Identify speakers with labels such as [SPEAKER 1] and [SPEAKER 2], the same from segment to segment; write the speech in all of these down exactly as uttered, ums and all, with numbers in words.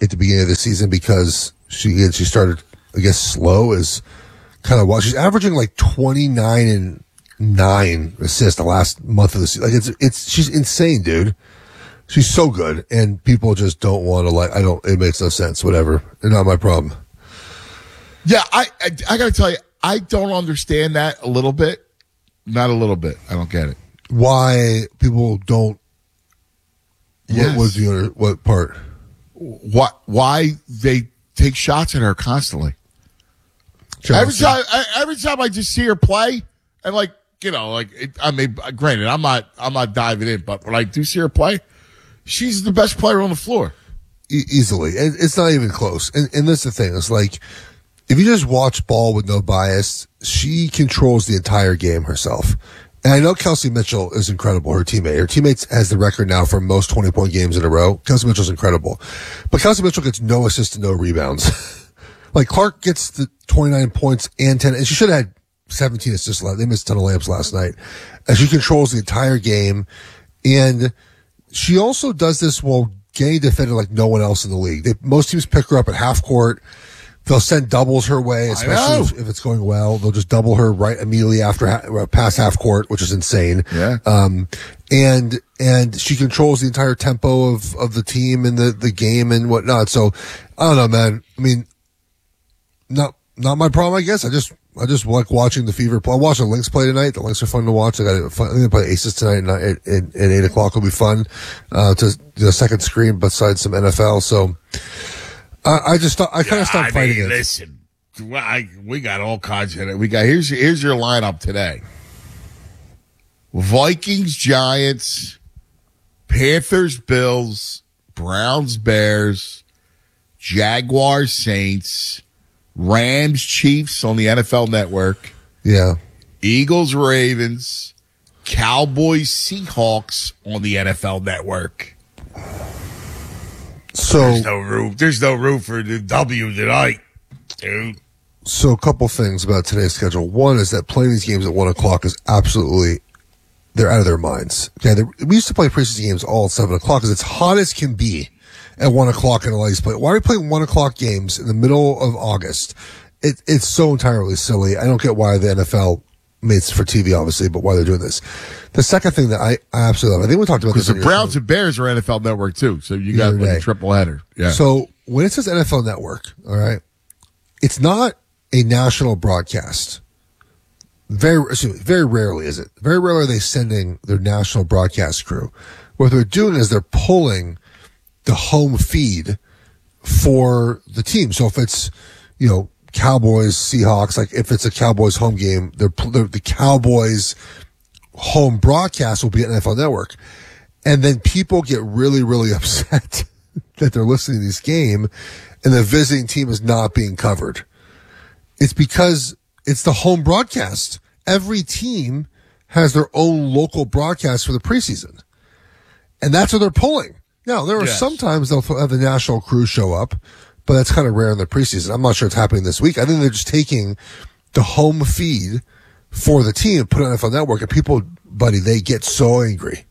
[SPEAKER 1] at the beginning of the season because she she started, I guess, slow is kind of what she's averaging like twenty-nine and nine assists the last month of the season. Like it's it's she's insane, dude. She's so good, and people just don't want to like. I don't. It makes no sense. Whatever. They're not my problem.
[SPEAKER 2] Yeah, I I, I got to tell you, I don't understand that a little bit. Not a little bit. I don't get it.
[SPEAKER 1] Why people don't?
[SPEAKER 2] Yes.
[SPEAKER 1] What was the other, what part?
[SPEAKER 2] What? Why they take shots at her constantly?
[SPEAKER 1] Chelsea.
[SPEAKER 2] Every time, I, every time I just see her play, and like you know, like it, I mean, granted, I'm not, I'm not diving in, but when I do see her play, she's the best player on the floor,
[SPEAKER 1] e- easily, and it's not even close. And, and that's the thing. It's like if you just watch ball with no bias, she controls the entire game herself. And I know Kelsey Mitchell is incredible, her teammate. Her teammate has the record now for most twenty-point games in a row. Kelsey Mitchell's incredible. But Kelsey Mitchell gets no assists and no rebounds. Like, Clark gets the twenty-nine points and ten, and she should have had seventeen assists left. They missed a ton of layups last night. And she controls the entire game. And she also does this while getting defended like no one else in the league. They, most teams pick her up at half court. They'll send doubles her way, especially if, if it's going well. They'll just double her right immediately after ha- past half court, which is insane.
[SPEAKER 2] Yeah.
[SPEAKER 1] Um, and, and she controls the entire tempo of, of the team and the, the game and whatnot. So I don't know, man. I mean, not, not my problem, I guess. I just, I just like watching the Fever play. I watched the Lynx play tonight. The Lynx are fun to watch. I got fun. I think they play Aces tonight at, at, at eight o'clock will be fun, uh, to the second screen besides some N F L. So, I, I just, I kind of
[SPEAKER 2] yeah,
[SPEAKER 1] stopped
[SPEAKER 2] I
[SPEAKER 1] fighting
[SPEAKER 2] mean,
[SPEAKER 1] it.
[SPEAKER 2] Listen, I, we got all kinds of it. We got here's here's your lineup today: Vikings, Giants, Panthers, Bills, Browns, Bears, Jaguars, Saints, Rams, Chiefs on the N F L Network.
[SPEAKER 1] Yeah.
[SPEAKER 2] Eagles, Ravens, Cowboys, Seahawks on the N F L Network.
[SPEAKER 1] So
[SPEAKER 2] there's no room. There's no room for the W tonight, dude.
[SPEAKER 1] So a couple things about today's schedule. One is that playing these games at one o'clock is absolutely, they're out of their minds. Okay, we used to play preseason games all at seven o'clock because it's hot as can be at one o'clock in a ladies play. Why are we playing one o'clock games in the middle of August? It, it's so entirely silly. I don't get why the N F L made it for T V, obviously, but why they're doing this. The second thing that I, I absolutely love, I think we talked about this.
[SPEAKER 2] Because the Browns and Bears are N F L Network too, so you got like a triple header. Yeah.
[SPEAKER 1] So when it says N F L Network, all right, it's not a national broadcast. Very, excuse me, very rarely is it. Very rarely are they sending their national broadcast crew. What they're doing is they're pulling the home feed for the team. So if it's, you know, Cowboys, Seahawks, like if it's a Cowboys home game, they're, they're, the Cowboys home broadcast will be at N F L Network. And then people get really, really upset that they're listening to this game and the visiting team is not being covered. It's because it's the home broadcast. Every team has their own local broadcast for the preseason. And that's what they're pulling. Now, there are
[SPEAKER 2] yes.
[SPEAKER 1] sometimes they'll have the national crew show up, but that's kind of rare in the preseason. I'm not sure it's happening this week. I think they're just taking the home feed for the team and put it on N F L Network, and people, buddy, they get so angry.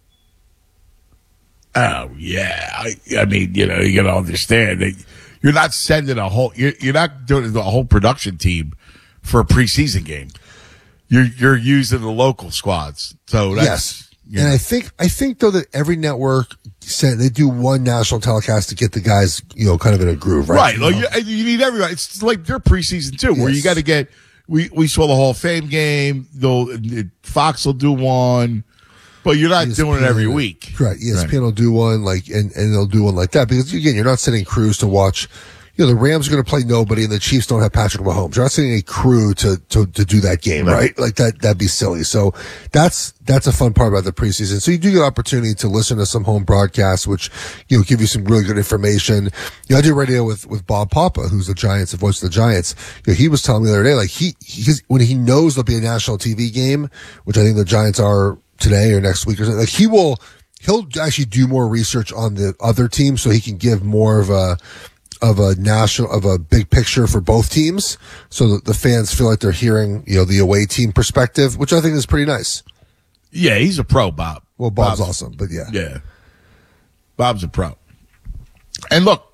[SPEAKER 2] Oh, yeah. I, I mean, you know, you got to understand that you're not sending a whole, you're, you're not doing a whole production team for a preseason game. You're, you're using the local squads. So that's,
[SPEAKER 1] yes.
[SPEAKER 2] You
[SPEAKER 1] and
[SPEAKER 2] know.
[SPEAKER 1] I think, I think though that every network sent, they do one national telecast to get the guys, you know, kind of in a groove, right?
[SPEAKER 2] Right. Like you, you need everybody. It's like their preseason too, yes. where you got to get, we, we saw the Hall of Fame game. They'll, Fox will do one. But you're not E S P N, doing it every week.
[SPEAKER 1] Correct. E S P N
[SPEAKER 2] right.
[SPEAKER 1] will do one like, and, and they'll do one like that because again, you're not sending crews to watch, you know, the Rams are going to play nobody and the Chiefs don't have Patrick Mahomes. You're not sending a crew to, to, to do that game, right? right? Like that, that'd be silly. So that's, that's a fun part about the preseason. So you do get opportunity to listen to some home broadcasts, which, you know, give you some really good information. You know, I do radio with, with Bob Papa, who's the Giants, the voice of the Giants. You know, he was telling me the other day, like he, he's, when he knows there'll be a national T V game, which I think the Giants are today or next week or something, like he will, he'll actually do more research on the other team so he can give more of a, of a national, of a big picture for both teams so that the fans feel like they're hearing, you know, the away team perspective, which I think is pretty nice.
[SPEAKER 2] Yeah, he's a pro, Bob.
[SPEAKER 1] Well, Bob's,
[SPEAKER 2] Bob's
[SPEAKER 1] awesome, but yeah.
[SPEAKER 2] Yeah. Bob's a pro. And look,